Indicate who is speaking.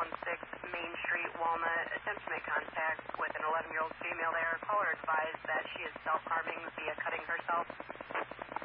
Speaker 1: Main Street, Walnut. Attempt to make contact with an 11-year-old female there. Caller advised that she is